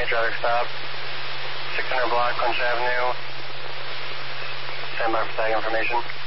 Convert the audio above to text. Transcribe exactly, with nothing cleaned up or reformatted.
traffic stop. six hundred block, Clinch Avenue. Stand by for tag information.